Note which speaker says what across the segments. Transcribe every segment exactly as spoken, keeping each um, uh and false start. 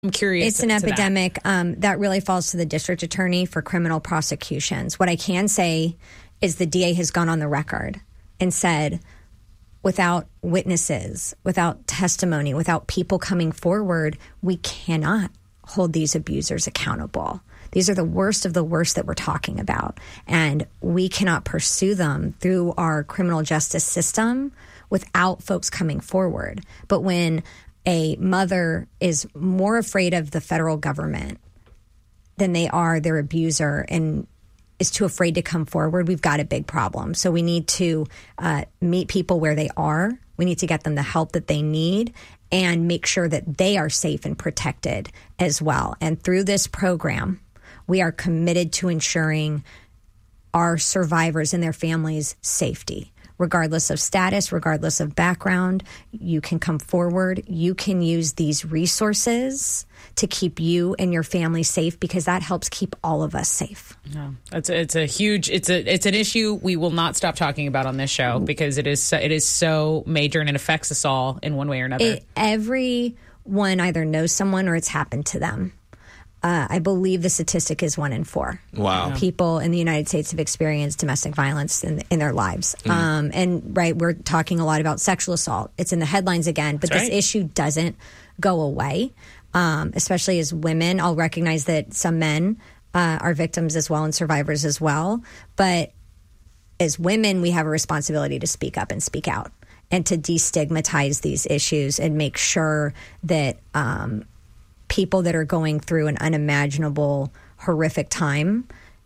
Speaker 1: I'm curious.
Speaker 2: It's an epidemic that. Um, that really falls to the district attorney for criminal prosecutions. What I can say is the D A has gone on the record and said, without witnesses, without testimony, without people coming forward, we cannot hold these abusers accountable. These are the worst of the worst that we're talking about. And we cannot pursue them through our criminal justice system without folks coming forward. But when a mother is more afraid of the federal government than they are their abuser and is too afraid to come forward, we've got a big problem. So we need to uh, meet people where they are. We need to get them the help that they need and make sure that they are safe and protected as well. And through this program, we are committed to ensuring our survivors and their families' safety. Regardless of status, regardless of background, you can come forward. You can use these resources to keep you and your family safe, because that helps keep all of us safe.
Speaker 1: No, it's a, it's a huge it's a it's an issue we will not stop talking about on this show, because it is so, it is so major and it affects us all in one way or another.
Speaker 2: It, everyone either knows someone or it's happened to them. Uh, I believe the statistic is one in four.
Speaker 3: Wow.
Speaker 2: People in the United States have experienced domestic violence in, in their lives. Mm. Um, and, right, we're talking a lot about sexual assault. It's in the headlines again, but
Speaker 1: That's
Speaker 2: this
Speaker 1: right.
Speaker 2: issue doesn't go away, um, especially as women. I'll recognize that some men uh, are victims as well and survivors as well. But as women, we have a responsibility to speak up and speak out and to destigmatize these issues and make sure that um, people that are going through an unimaginable, horrific time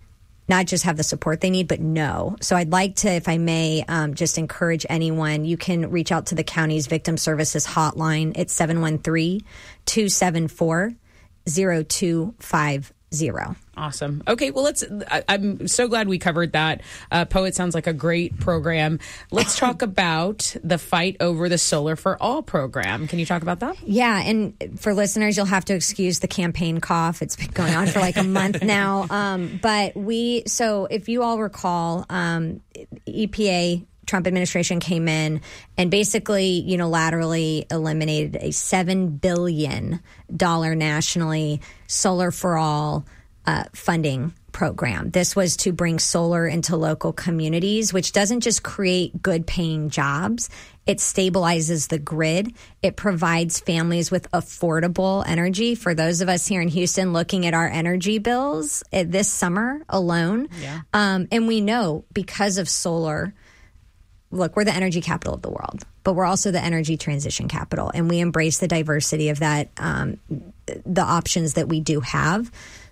Speaker 2: not just have the support they need, but know. So I'd like to, if I may, um, just encourage anyone, you can reach out to the county's Victim Services Hotline. It's seven one three, two seven four, zero two five zero.
Speaker 1: Awesome. Okay, well, let's. I, I'm so glad we covered that. Uh, Poet sounds like a great program. Let's talk about the Fight Over the Solar for All program. Can you talk about that?
Speaker 2: Yeah, and for listeners, you'll have to excuse the campaign cough. It's been going on for like a month now. Um, but we, so if you all recall, um, E P A, Trump administration came in and basically unilaterally eliminated a seven billion dollars nationally Solar for All uh, funding program. This was to bring solar into local communities, which doesn't just create good paying jobs. It stabilizes the grid. It provides families with affordable energy. For those of us here in Houston looking at our energy bills uh, this summer alone.
Speaker 1: Yeah.
Speaker 2: Um, and we know because of solar, look, we're the energy capital of the world, but we're also the energy transition capital. And we embrace the diversity of that, um, the options that we do have.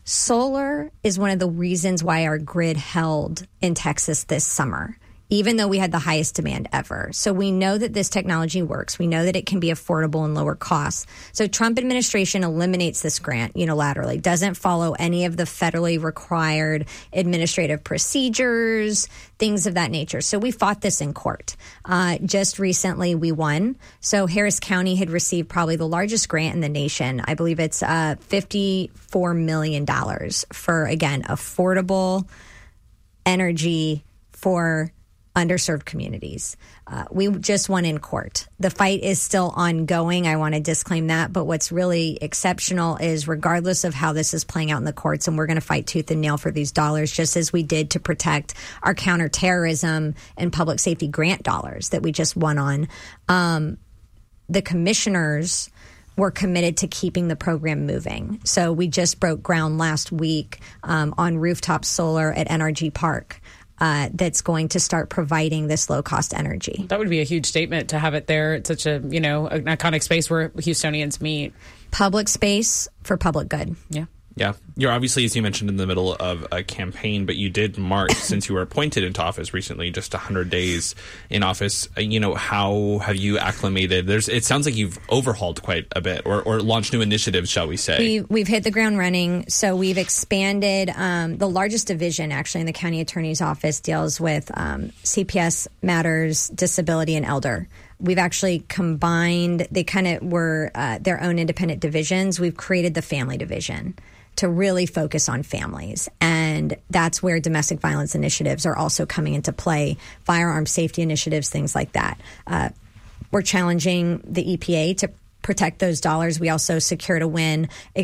Speaker 2: Solar is one of the reasons why our grid held in Texas this summer, even though we had the highest demand ever. So we know that this technology works. We know that it can be affordable and lower costs. So Trump administration eliminates this grant unilaterally, doesn't follow any of the federally required administrative procedures, things of that nature. So we fought this in court. Uh, just recently, we won. So Harris County had received probably the largest grant in the nation. I believe it's uh, fifty-four million dollars for, again, affordable energy for underserved communities. Uh, we just won in court. The fight is still ongoing. I want to disclaim that. But what's really exceptional is regardless of how this is playing out in the courts, and we're going to fight tooth and nail for these dollars, just as we did to protect our counterterrorism and public safety grant dollars that we just won on. Um, the commissioners were committed to keeping the program moving. So we just broke ground last week um, on rooftop solar at N R G Park. Uh, that's going to start providing this low-cost energy.
Speaker 1: That would be a huge statement to have it there. It's such a, you know, an iconic space where Houstonians meet.
Speaker 2: Public space for public good.
Speaker 1: Yeah.
Speaker 3: Yeah. You're obviously, as you mentioned, in the middle of a campaign, but you did mark, since you were appointed into office recently, just one hundred days in office. You know, how have you acclimated? There's, it sounds like you've overhauled quite a bit, or, or launched new initiatives, shall we say.
Speaker 2: We, we've hit the ground running. So we've expanded. Um, the largest division, actually, in the county attorney's office deals with um, C P S matters, disability, and elder. We've actually combined, they kind of were uh, their own independent divisions. We've created the family division to really focus on families. And that's where domestic violence initiatives are also coming into play, firearm safety initiatives, things like that. Uh, we're challenging the E P A to protect those dollars. We also secured a win